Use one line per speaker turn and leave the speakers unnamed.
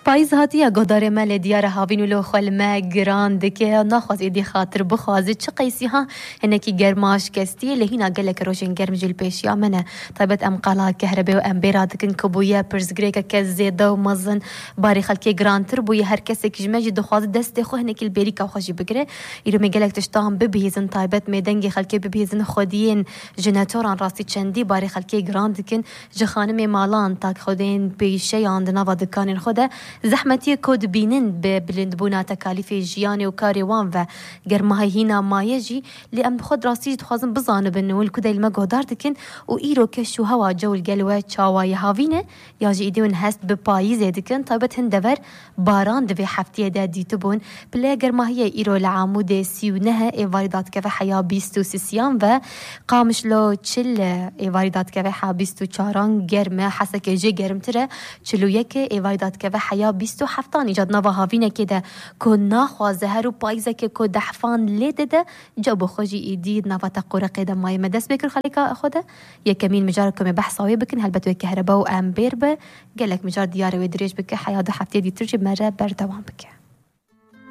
پاییز هاتیه گداره مال دیار هاوین و لو خال ما گراند که نخواست ایدی خاطر بخوازه چه قیسی ها هنکی گرماش کستیه لهینا گلک روشن گرم جل پیشیا منه طيبت ام قلا كهرباء وام بيرادكن كبويا برزغريكا كزيدا ومزن باري خلكي جرانتر بويا هر كسك جماجي دخواز دست خو هنك البيريكا وخجي بقره يرو ميقلك تشتاهم ببهيزن طيبت ميدنگي خلكي ببهيزن خودين جناتوران راسي چندي باري خلكي جراندكن جخانم مالان تاك خودين بيشي عندنا ودكان خوده زحمتي كود بينن ببلندبونا تكاليف جياني وكاري وان و گرماهي هنا مايجي لأم خود راسي تخوازن بزانبن والكده المقودار دكن وإيرو كشو هوا جو القلوة تشاواي هافينه ياجي إيديون هست ببايزة دكن طيبت هندفر باران دفي حفتية دا ديتبون بلا گرماهي إيرو العامود سيونها إيواردات كفا حيا بيستو سيسيان و قامش لو چل إيواردات كفا حيا بيستو چاران گرمه حسك جي گرمتره چلو يك إيواردات كفا حيا بيستو حفتان إيجاد نوا هافينه كده كنا خوازه هرو بايزة كي كو دحفان ليده ده جابو خوجي إيديد نوا تقورة قيدا ماي مدس بكر خليكا أخوده يكمين مجاركم بحثاوي بكن هلبت وكهرباء وأمبير به قالك مجار دياري ودريج بك حياة حفتي دي ترجي مرة بردوان بك